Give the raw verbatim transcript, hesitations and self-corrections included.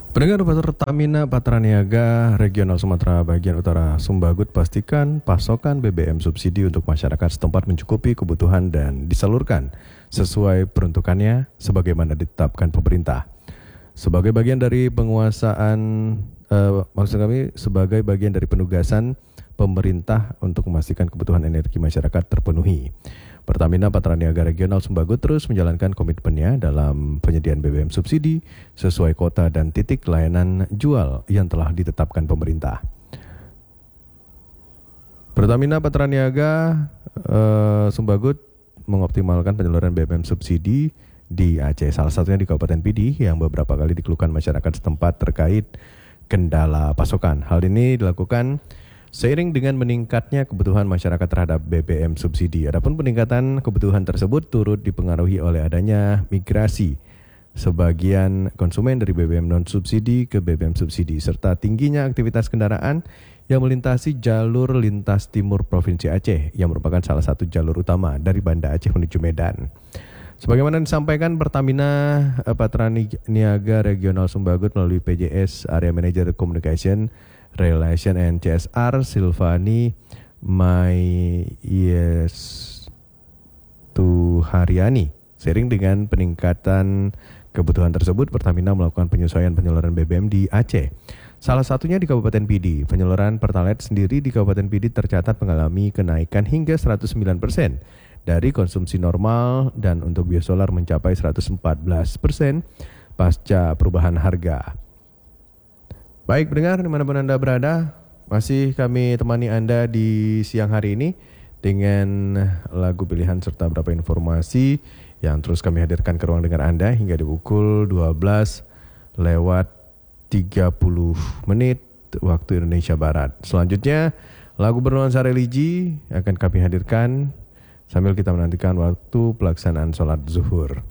Pendengar Pertamina Patraniaga Regional Sumatera Bagian Utara Sumbagut pastikan pasokan B B M subsidi untuk masyarakat setempat mencukupi kebutuhan dan disalurkan sesuai peruntukannya sebagaimana ditetapkan pemerintah. Sebagai bagian dari penguasaan, eh, maksud kami sebagai bagian dari penugasan pemerintah untuk memastikan kebutuhan energi masyarakat terpenuhi. Pertamina Patraniaga Regional Sumbagut terus menjalankan komitmennya dalam penyediaan B B M subsidi sesuai kota dan titik layanan jual yang telah ditetapkan pemerintah. Pertamina Patraniaga eh, Sumbagut mengoptimalkan penyaluran B B M subsidi di Aceh, salah satunya di Kabupaten Pidi yang beberapa kali dikeluhkan masyarakat setempat terkait kendala pasokan. Hal ini dilakukan seiring dengan meningkatnya kebutuhan masyarakat terhadap B B M subsidi. Adapun peningkatan kebutuhan tersebut turut dipengaruhi oleh adanya migrasi sebagian konsumen dari B B M non-subsidi ke B B M subsidi serta tingginya aktivitas kendaraan yang melintasi jalur lintas timur Provinsi Aceh yang merupakan salah satu jalur utama dari Banda Aceh menuju Medan. Sebagaimana disampaikan Pertamina Patraniaga Regional Sumbagut melalui P J S Area Manager Communication Relation and C S R Silvani Mayes Tuhariani. Seiring dengan peningkatan kebutuhan tersebut, Pertamina melakukan penyesuaian penyaluran B B M di Aceh. Salah satunya di Kabupaten Pidi. Penyaluran Pertalite sendiri di Kabupaten Pidi tercatat mengalami kenaikan hingga seratus sembilan persen dari konsumsi normal dan untuk biosolar mencapai seratus empat belas persen pasca perubahan harga. Baik pendengar, dimanapun Anda berada, masih kami temani Anda di siang hari ini dengan lagu pilihan serta beberapa informasi yang terus kami hadirkan ke ruang dengar Anda hingga di pukul dua belas lewat tiga puluh menit waktu Indonesia Barat. Selanjutnya, lagu bernuansa religi akan kami hadirkan sambil kita menantikan waktu pelaksanaan sholat zuhur.